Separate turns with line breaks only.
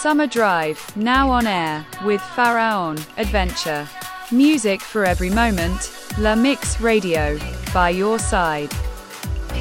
Summer Drive, now on air, with Pharaon, Adventure. Music for every moment, La Mix Radio, by your side.